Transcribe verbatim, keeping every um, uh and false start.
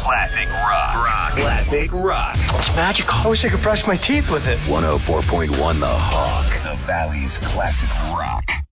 Classic rock. rock. Classic rock. It's magical. I wish I could brush my teeth with it. one oh four point one The Hawk. The Valley's classic rock.